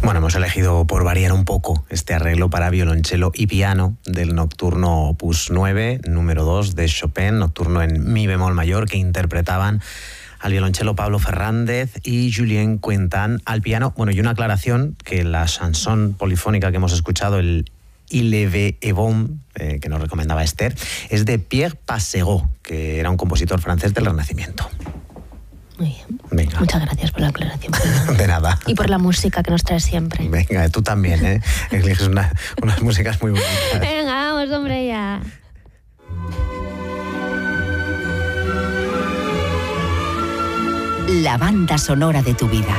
Bueno, hemos elegido por variar un poco este arreglo para violonchelo y piano del Nocturno Opus 9, número 2 de Chopin, nocturno en mi bemol mayor, que interpretaban al violonchelo Pablo Fernández y Julien Quentin al piano. Bueno, y una aclaración, que la chanson polifónica que hemos escuchado, el Il Leve et Bon, que nos recomendaba Esther, es de Pierre Passereau, que era un compositor francés del Renacimiento. Muy bien. Venga. Muchas gracias por la aclaración. De nada. Y por la música que nos traes siempre. Venga, tú también, ¿eh? Eliges unas músicas muy bonitas. Venga, vamos, hombre, ya. La banda sonora de tu vida.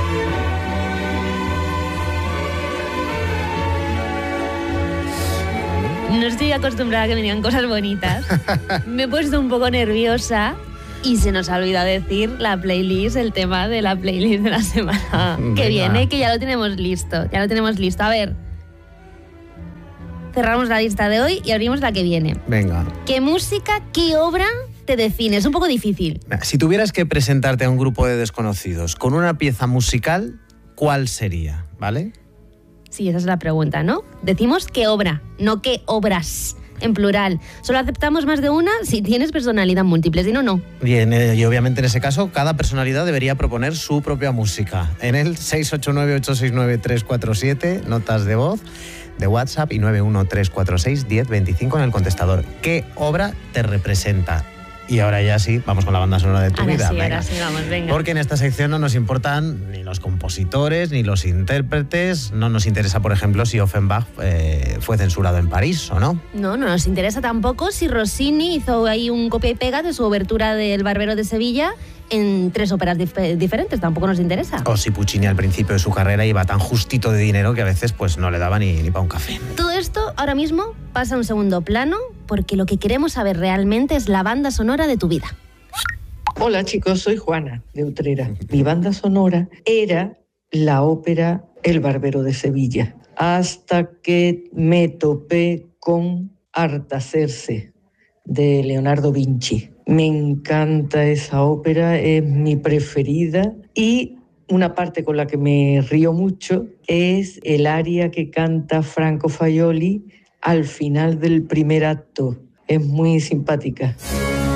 No estoy acostumbrada a que me digan cosas bonitas. Me he puesto un poco nerviosa y se nos ha olvidado decir la playlist, el tema de la playlist de la semana que viene, que ya lo tenemos listo. Ya lo tenemos listo. A ver, cerramos la lista de hoy y abrimos la que viene. Venga. ¿Qué música, qué obra te define? Es un poco difícil. Si tuvieras que presentarte a un grupo de desconocidos con una pieza musical, ¿cuál sería? ¿Vale? Sí, esa es la pregunta, ¿no? Decimos qué obra, no qué obras, en plural. Solo aceptamos más de una si tienes personalidad múltiple, si no, no. Bien, y obviamente en ese caso, cada personalidad debería proponer su propia música. En el 689-869-347, notas de voz, de WhatsApp, y 913461025 en el contestador. ¿Qué obra te representa? Y ahora ya sí, vamos con la banda sonora de tu vida. Ahora sí, vamos, venga. Porque en esta sección no nos importan ni los compositores, ni los intérpretes. No nos interesa, por ejemplo, si Offenbach fue censurado en París o no. No nos interesa tampoco si Rossini hizo ahí un copia y pega de su obertura del Barbero de Sevilla en 3 óperas diferentes, tampoco nos interesa. O si Puccini al principio de su carrera iba tan justito de dinero que a veces pues no le daba ni para un café. Todo esto ahora mismo pasa a un segundo plano, porque lo que queremos saber realmente es la banda sonora de tu vida. Hola chicos, soy Juana de Utrera. Mi banda sonora era la ópera El Barbero de Sevilla, hasta que me topé con Artaserse de Leonardo Vinci. Me encanta esa ópera, es mi preferida, y una parte con la que me río mucho es el aria que canta Franco Fagioli al final del primer acto. Es muy simpática.